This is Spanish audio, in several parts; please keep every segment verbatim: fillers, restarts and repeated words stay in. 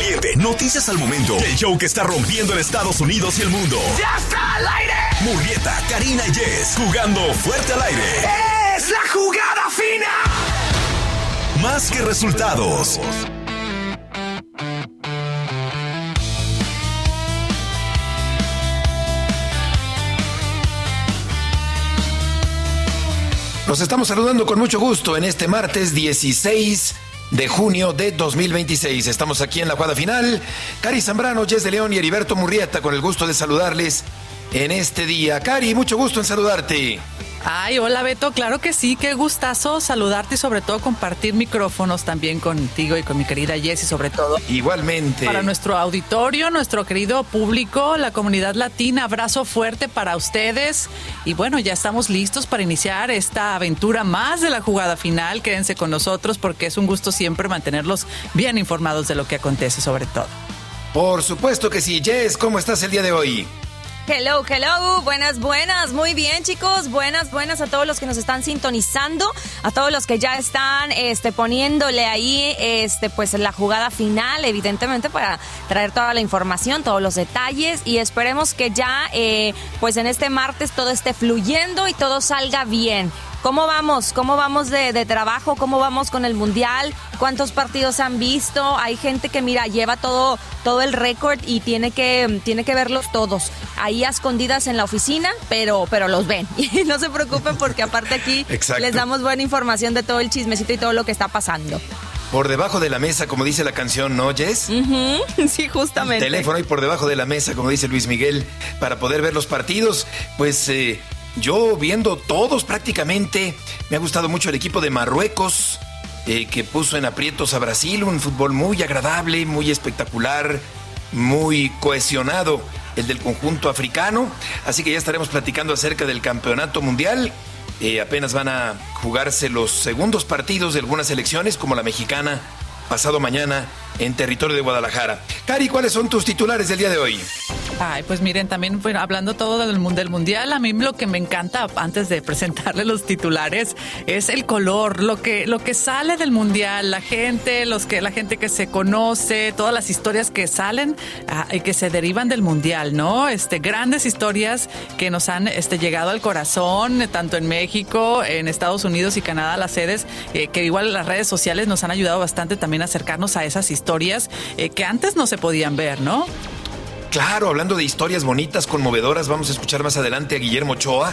caliente, noticias al momento. El show que está rompiendo en Estados Unidos y el mundo. ¡Ya está al aire! Murrieta, Karina y Jess, jugando fuerte al aire. ¡Es la jugada fina! Más que resultados. Nos estamos saludando con mucho gusto en este martes dieciséis de junio de dos mil veintiséis. Estamos aquí en la jugada final. Cari Zambrano, Jess de León y Heriberto Murrieta, con el gusto de saludarles en este día. Cari, mucho gusto en saludarte. Ay, hola Beto, claro que sí, qué gustazo saludarte y sobre todo compartir micrófonos también contigo y con mi querida Jess y sobre todo igualmente para nuestro auditorio, nuestro querido público, la comunidad latina, abrazo fuerte para ustedes y bueno, ya estamos listos para iniciar esta aventura más de la jugada final. Quédense con nosotros porque es un gusto siempre mantenerlos bien informados de lo que acontece sobre todo. Por supuesto que sí. Jess, ¿cómo estás el día de hoy? Hello, hello, buenas, buenas, muy bien chicos, buenas, buenas a todos los que nos están sintonizando, a todos los que ya están este, poniéndole ahí este, pues la jugada final, evidentemente para traer toda la información, todos los detalles y esperemos que ya eh, pues en este martes todo esté fluyendo y todo salga bien. ¿Cómo vamos? ¿Cómo vamos de, de trabajo? ¿Cómo vamos con el Mundial? ¿Cuántos partidos han visto? Hay gente que, mira, lleva todo, todo el récord y tiene que, tiene que verlos todos. Ahí a escondidas en la oficina, pero, pero los ven. Y no se preocupen porque aparte aquí Exacto. les damos buena información de todo el chismecito y todo lo que está pasando. Por debajo de la mesa, como dice la canción, ¿no, Jess? Uh-huh. Sí, justamente. El teléfono y por debajo de la mesa, como dice Luis Miguel, para poder ver los partidos. Pues eh, yo viendo todos prácticamente, me ha gustado mucho el equipo de Marruecos, eh, que puso en aprietos a Brasil, un fútbol muy agradable, muy espectacular, muy cohesionado, el del conjunto africano. Así que ya estaremos platicando acerca del campeonato mundial. Eh, apenas van a jugarse los segundos partidos de algunas selecciones, como la mexicana, pasado mañana en territorio de Guadalajara. Cari, ¿cuáles son tus titulares del día de hoy? Ay, pues miren, también bueno, hablando todo del, del mundial, a mí lo que me encanta antes de presentarle los titulares es el color, lo que lo que sale del mundial, la gente, los que la gente que se conoce, todas las historias que salen ah, y que se derivan del mundial, ¿no? Este grandes historias que nos han este llegado al corazón, tanto en México, en Estados Unidos y Canadá, las sedes, eh, que igual las redes sociales nos han ayudado bastante también a acercarnos a esas historias eh, que antes no se podían ver, ¿no? Claro, hablando de historias bonitas, conmovedoras, vamos a escuchar más adelante a Guillermo Ochoa,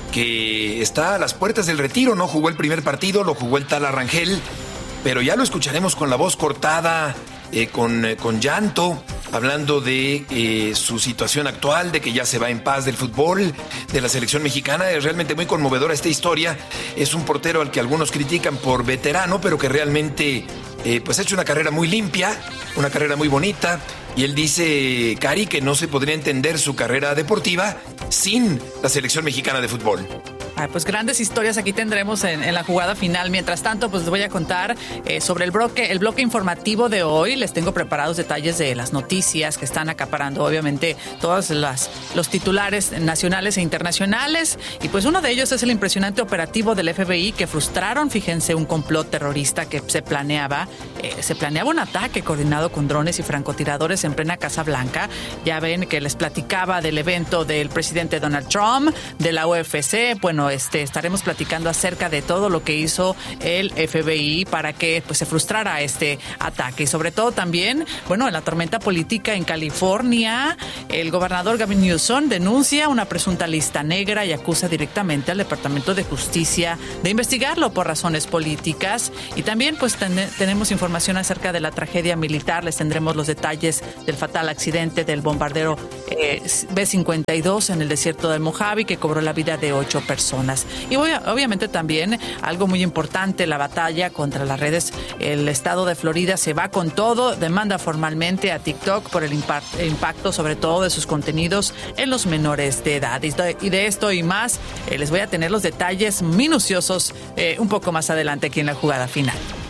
que está a las puertas del retiro, ¿no? Jugó el primer partido, lo jugó el Tala Rangel, pero ya lo escucharemos con la voz cortada, eh, con, eh, con llanto, hablando de eh, su situación actual, de que ya se va en paz del fútbol, de la selección mexicana. Es realmente muy conmovedora esta historia. Es un portero al que algunos critican por veterano, pero que realmente eh, pues ha hecho una carrera muy limpia, una carrera muy bonita. Y él dice, Cari, que no se podría entender su carrera deportiva sin la selección mexicana de fútbol. Ay, pues grandes historias aquí tendremos en, en la jugada final. Mientras tanto, pues les voy a contar eh, sobre el bloque, el bloque informativo de hoy. Les tengo preparados detalles de las noticias que están acaparando, obviamente, todos las, los titulares nacionales e internacionales. Y pues uno de ellos es el impresionante operativo del F B I que frustraron, fíjense, un complot terrorista que se planeaba. Eh, se planeaba un ataque coordinado con drones y francotiradores en plena Casa Blanca. Ya ven que les platicaba del evento del presidente Donald Trump, de la U F C. Bueno, Este, estaremos platicando acerca de todo lo que hizo el F B I para que pues, se frustrara este ataque. Y sobre todo también, bueno, en la tormenta política en California, el gobernador Gavin Newsom denuncia una presunta lista negra y acusa directamente al Departamento de Justicia de investigarlo por razones políticas. Y también pues ten- tenemos información acerca de la tragedia militar. Les tendremos los detalles del fatal accidente del bombardero eh, B cincuenta y dos en el desierto del Mojave que cobró la vida de ocho personas. Y voy a, obviamente también algo muy importante, la batalla contra las redes. El estado de Florida se va con todo, demanda formalmente a TikTok por el impact, impacto sobre todo de sus contenidos en los menores de edad. Y de, y de esto y más eh, les voy a tener los detalles minuciosos eh, un poco más adelante aquí en la jugada final.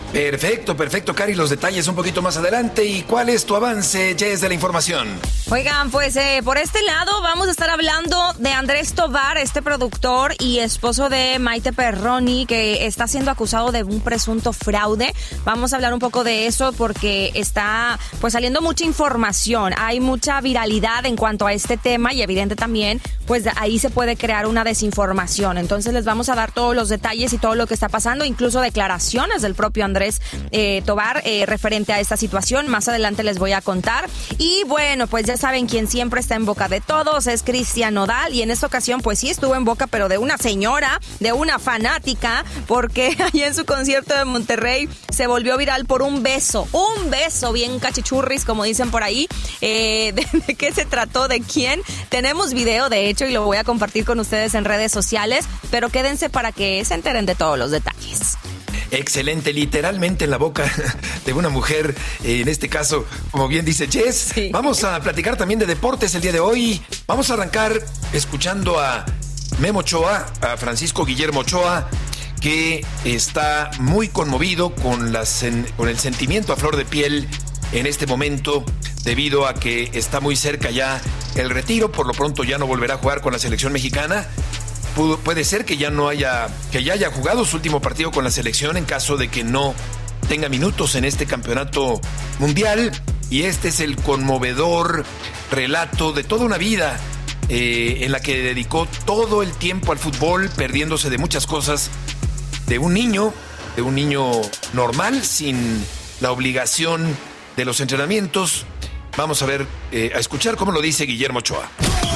Perfecto, perfecto, Cari, los detalles un poquito más adelante. ¿Y cuál es tu avance, Jess, de la información? Oigan, pues eh, por este lado vamos a estar hablando de Andrés Tobar, este productor y esposo de Maite Perroni, que está siendo acusado de un presunto fraude. Vamos a hablar un poco de eso porque está pues saliendo mucha información, hay mucha viralidad en cuanto a este tema y evidente también, pues ahí se puede crear una desinformación. Entonces les vamos a dar todos los detalles y todo lo que está pasando, incluso declaraciones del propio Andrés Andrés eh, Tobar eh, referente a esta situación. Más adelante les voy a contar. Y bueno, pues ya saben quién siempre está en boca de todos es Cristian Nodal, y en esta ocasión pues sí estuvo en boca, pero de una señora, de una fanática, porque allá en su concierto de Monterrey se volvió viral por un beso, un beso bien cachichurris, como dicen por ahí. Eh, de, ¿De qué se trató? ¿De quién? Tenemos video, de hecho, y lo voy a compartir con ustedes en redes sociales, pero quédense para que se enteren de todos los detalles. Excelente, literalmente en la boca de una mujer, en este caso, como bien dice Jess. Sí. Vamos a platicar también de deportes el día de hoy. Vamos a arrancar escuchando a Memo Ochoa, a Francisco Guillermo Ochoa, que está muy conmovido con, las, con el sentimiento a flor de piel en este momento, debido a que está muy cerca ya el retiro. Por lo pronto ya no volverá a jugar con la selección mexicana. Puede ser que ya no haya, que ya haya jugado su último partido con la selección en caso de que no tenga minutos en este campeonato mundial. Y este es el conmovedor relato de toda una vida eh, en la que dedicó todo el tiempo al fútbol, perdiéndose de muchas cosas, de un niño, de un niño normal, sin la obligación de los entrenamientos. Vamos a ver, eh, a escuchar cómo lo dice Guillermo Ochoa.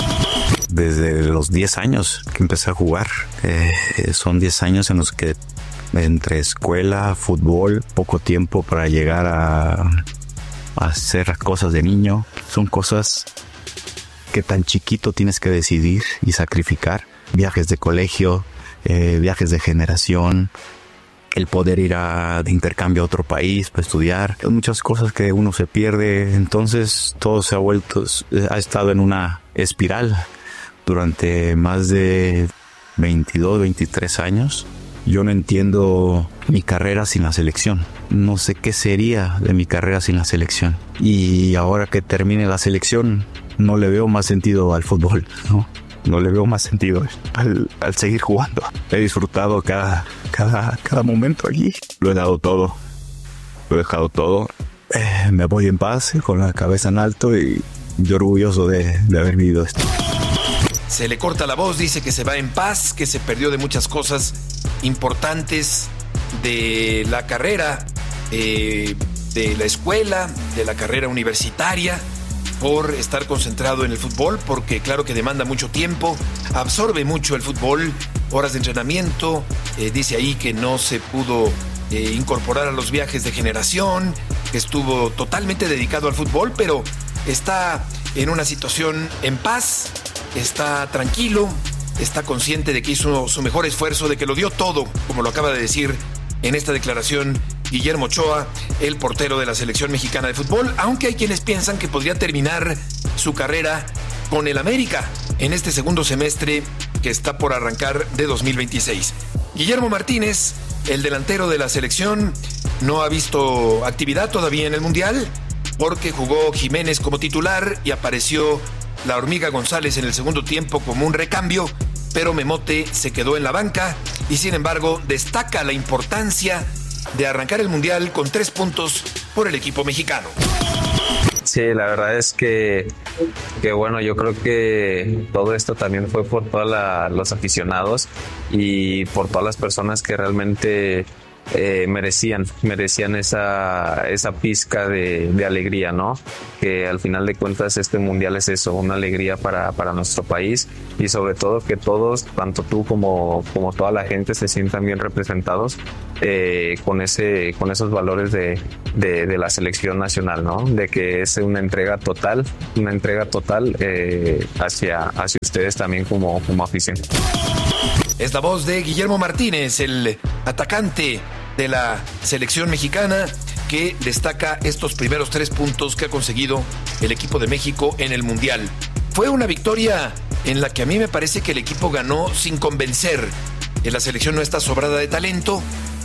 Desde los diez años que empecé a jugar, eh, son diez años en los que entre escuela, fútbol, poco tiempo para llegar a, a hacer cosas de niño. Son cosas que tan chiquito tienes que decidir y sacrificar. Viajes de colegio, eh, viajes de generación, el poder ir a, de intercambio a otro país para estudiar. Hay muchas cosas que uno se pierde. Entonces todo se ha vuelto, ha estado en una espiral durante más de veintidós, veintitrés años. Yo no entiendo mi carrera sin la selección. No sé qué sería de mi carrera sin la selección. Y ahora que termine la selección, no le veo más sentido al fútbol, ¿no? No le veo más sentido al, al seguir jugando. He disfrutado cada, cada, cada momento allí. Lo he dado todo. Lo he dejado todo. Eh, me voy en paz, con la cabeza en alto y yo orgulloso de, de haber vivido esto. Se le corta la voz, dice que se va en paz, que se perdió de muchas cosas importantes de la carrera, eh, de la escuela, de la carrera universitaria, por estar concentrado en el fútbol, porque claro que demanda mucho tiempo, absorbe mucho el fútbol, horas de entrenamiento. Eh, dice ahí que no se pudo eh, incorporar a los viajes de generación, que estuvo totalmente dedicado al fútbol, pero está en una situación en paz, está tranquilo, está consciente de que hizo su mejor esfuerzo, de que lo dio todo, como lo acaba de decir en esta declaración Guillermo Ochoa, el portero de la selección mexicana de fútbol, aunque hay quienes piensan que podría terminar su carrera con el América en este segundo semestre que está por arrancar de dos mil veintiséis. Guillermo Martínez, el delantero de la selección, no ha visto actividad todavía en el Mundial porque jugó Jiménez como titular y apareció la Hormiga González en el segundo tiempo como un recambio, pero Memote se quedó en la banca y sin embargo destaca la importancia de arrancar el Mundial con tres puntos por el equipo mexicano. Sí, la verdad es que, que bueno, yo creo que todo esto también fue por todos los aficionados y por todas las personas que realmente eh, merecían, merecían esa, esa pizca de, de alegría, ¿no? Que al final de cuentas este mundial es eso, una alegría para, para nuestro país y sobre todo que todos, tanto tú como, como toda la gente se sientan bien representados eh, con ese, con esos valores de, de, de la selección nacional, ¿no? De que es una entrega total, una entrega total eh, hacia, hacia ustedes también como, como afición. Es la voz de Guillermo Martínez, el atacante de la selección mexicana, que destaca estos primeros tres puntos que ha conseguido el equipo de México en el Mundial. Fue una victoria en la que a mí me parece que el equipo ganó sin convencer. La selección no está sobrada de talento,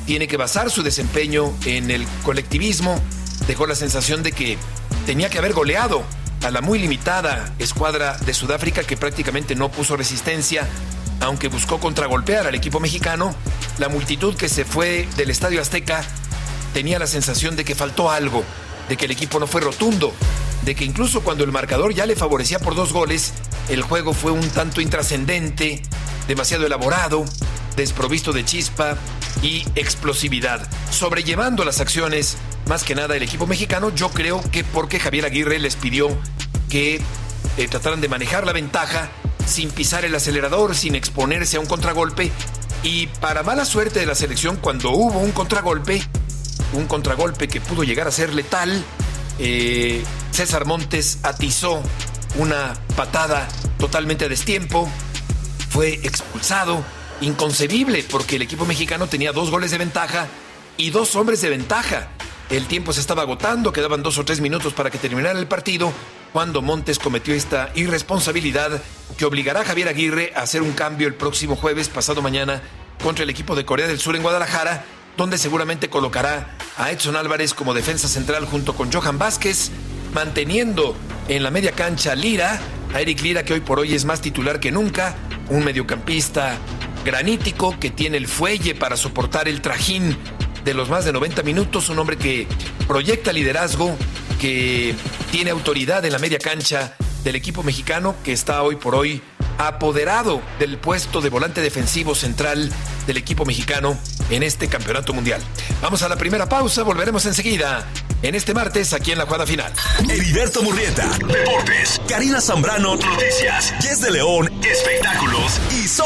tiene que basar su desempeño en el colectivismo. Dejó la sensación de que tenía que haber goleado a la muy limitada escuadra de Sudáfrica, que prácticamente no puso resistencia, aunque buscó contragolpear al equipo mexicano. La multitud que se fue del Estadio Azteca tenía la sensación de que faltó algo, de que el equipo no fue rotundo, de que incluso cuando el marcador ya le favorecía por dos goles, el juego fue un tanto intrascendente, demasiado elaborado, desprovisto de chispa y explosividad, sobrellevando las acciones más que nada el equipo mexicano. Yo creo que porque Javier Aguirre les pidió que eh, trataran de manejar la ventaja sin pisar el acelerador, sin exponerse a un contragolpe. Y para mala suerte de la selección, cuando hubo un contragolpe, un contragolpe que pudo llegar a ser letal, eh, César Montes atizó una patada totalmente a destiempo, fue expulsado. Inconcebible, porque el equipo mexicano tenía dos goles de ventaja y dos hombres de ventaja. El tiempo se estaba agotando, quedaban dos o tres minutos para que terminara el partido, cuando Montes cometió esta irresponsabilidad que obligará a Javier Aguirre a hacer un cambio el próximo jueves, pasado mañana, contra el equipo de Corea del Sur en Guadalajara, donde seguramente colocará a Edson Álvarez como defensa central junto con Johan Vázquez, manteniendo en la media cancha Lira, a Eric Lira, que hoy por hoy es más titular que nunca, un mediocampista granítico que tiene el fuelle para soportar el trajín de los más de noventa minutos, un hombre que proyecta liderazgo, que tiene autoridad en la media cancha del equipo mexicano, que está hoy por hoy apoderado del puesto de volante defensivo central del equipo mexicano en este campeonato mundial. Vamos a la primera pausa, volveremos enseguida en este martes aquí en la jugada final. Heriberto Murrieta, deportes. Karina Zambrano, noticias. Jess de León, espectáculos. Y Sol